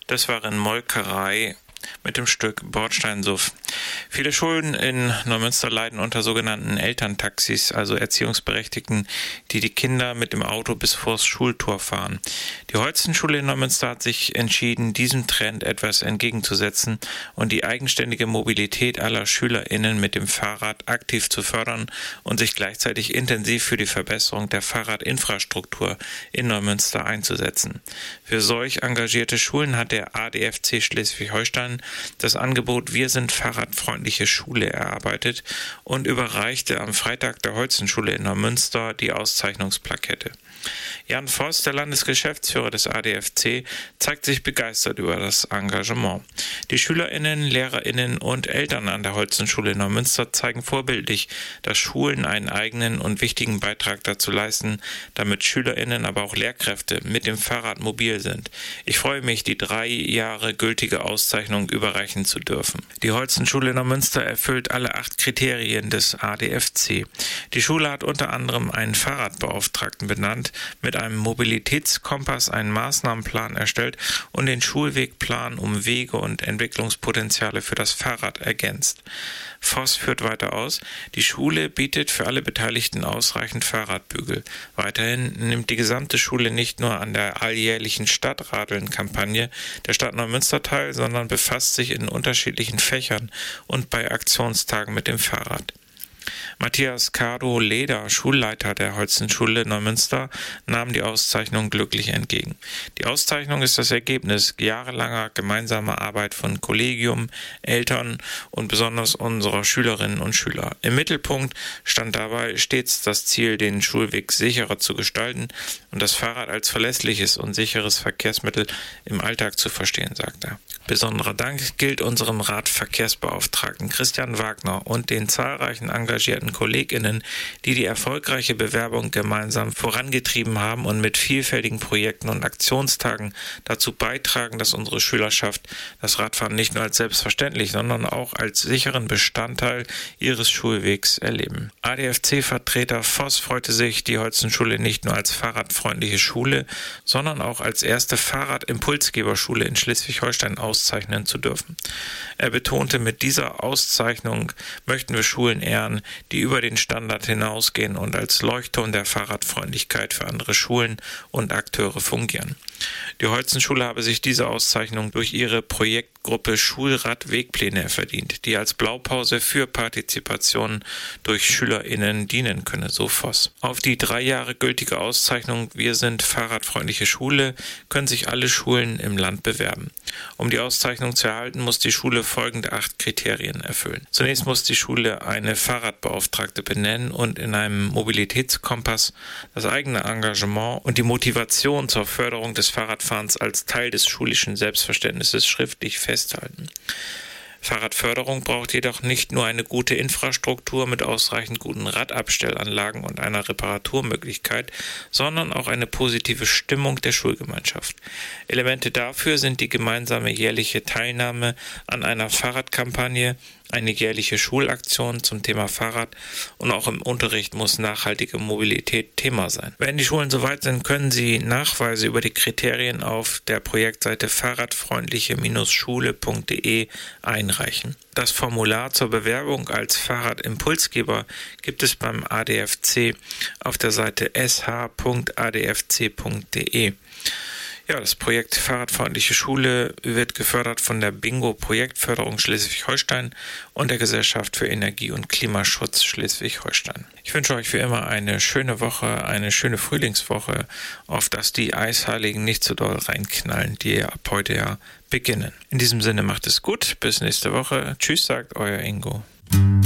Das war in Molkerei mit dem Stück Bordsteinsuff. Viele Schulen in Neumünster leiden unter sogenannten Elterntaxis, also Erziehungsberechtigten, die die Kinder mit dem Auto bis vors Schultor fahren. Die Holstenschule in Neumünster hat sich entschieden, diesem Trend etwas entgegenzusetzen und die eigenständige Mobilität aller SchülerInnen mit dem Fahrrad aktiv zu fördern und sich gleichzeitig intensiv für die Verbesserung der Fahrradinfrastruktur in Neumünster einzusetzen. Für solch engagierte Schulen hat der ADFC Schleswig-Holstein das Angebot Wir sind fahrradfreundliche Schule erarbeitet und überreichte am Freitag der Holstenschule in Neumünster die Auszeichnungsplakette. Jan Voss, der Landesgeschäftsführer des ADFC, zeigt sich begeistert über das Engagement. Die SchülerInnen, LehrerInnen und Eltern an der Holstenschule in Neumünster zeigen vorbildlich, dass Schulen einen eigenen und wichtigen Beitrag dazu leisten, damit SchülerInnen, aber auch Lehrkräfte mit dem Fahrrad mobil sind. Ich freue mich, die 3 Jahre gültige Auszeichnung überreichen zu dürfen. Die Holstenschule in Neumünster erfüllt alle 8 Kriterien des ADFC. Die Schule hat unter anderem einen Fahrradbeauftragten benannt, mit einem Mobilitätskompass einen Maßnahmenplan erstellt und den Schulwegplan um Wege und Entwicklungspotenziale für das Fahrrad ergänzt. Voss führt weiter aus, die Schule bietet für alle Beteiligten ausreichend Fahrradbügel. Weiterhin nimmt die gesamte Schule nicht nur an der alljährlichen Stadtradeln-Kampagne der Stadt Neumünster teil, sondern befasst sich in unterschiedlichen Fächern und bei Aktionstagen mit dem Fahrrad. Matthias Cardo-Leder, Schulleiter der Holstenschule Neumünster, nahm die Auszeichnung glücklich entgegen. Die Auszeichnung ist das Ergebnis jahrelanger gemeinsamer Arbeit von Kollegium, Eltern und besonders unserer Schülerinnen und Schüler. Im Mittelpunkt stand dabei stets das Ziel, den Schulweg sicherer zu gestalten und das Fahrrad als verlässliches und sicheres Verkehrsmittel im Alltag zu verstehen, sagt er. Besonderer Dank gilt unserem Radverkehrsbeauftragten Christian Wagner und den zahlreichen engagierten KollegInnen, die die erfolgreiche Bewerbung gemeinsam vorangetrieben haben und mit vielfältigen Projekten und Aktionstagen dazu beitragen, dass unsere Schülerschaft das Radfahren nicht nur als selbstverständlich, sondern auch als sicheren Bestandteil ihres Schulwegs erleben. ADFC-Vertreter Voss freute sich, die Holstenschule nicht nur als fahrradfreundliche Schule, sondern auch als erste Fahrradimpulsgeberschule in Schleswig-Holstein auszeichnen zu dürfen. Er betonte, mit dieser Auszeichnung möchten wir Schulen ehren, die über den Standard hinausgehen und als Leuchtturm der Fahrradfreundlichkeit für andere Schulen und Akteure fungieren. Die Holstenschule habe sich diese Auszeichnung durch ihre Projektgruppe Schulrad-Wegpläne verdient, die als Blaupause für Partizipation durch SchülerInnen dienen könne, so Voss. Auf die 3 Jahre gültige Auszeichnung Wir sind fahrradfreundliche Schule können sich alle Schulen im Land bewerben. Um die Auszeichnung zu erhalten, muss die Schule folgende 8 Kriterien erfüllen. Zunächst muss die Schule eine Fahrradbeauftragte benennen und in einem Mobilitätskompass das eigene Engagement und die Motivation zur Förderung des Fahrradfahrens als Teil des schulischen Selbstverständnisses schriftlich festhalten. Fahrradförderung braucht jedoch nicht nur eine gute Infrastruktur mit ausreichend guten Radabstellanlagen und einer Reparaturmöglichkeit, sondern auch eine positive Stimmung der Schulgemeinschaft. Elemente dafür sind die gemeinsame jährliche Teilnahme an einer Fahrradkampagne, eine jährliche Schulaktion zum Thema Fahrrad und auch im Unterricht muss nachhaltige Mobilität Thema sein. Wenn die Schulen soweit sind, können sie Nachweise über die Kriterien auf der Projektseite fahrradfreundliche-schule.de einreichen. Das Formular zur Bewerbung als Fahrradimpulsgeber gibt es beim ADFC auf der Seite sh.adfc.de. Ja, das Projekt Fahrradfreundliche Schule wird gefördert von der Bingo-Projektförderung Schleswig-Holstein und der Gesellschaft für Energie- und Klimaschutz Schleswig-Holstein. Ich wünsche euch wie immer eine schöne Woche, eine schöne Frühlingswoche, auf dass die Eisheiligen nicht so doll reinknallen, die ab heute ja beginnen. In diesem Sinne macht es gut, bis nächste Woche. Tschüss, sagt euer Ingo.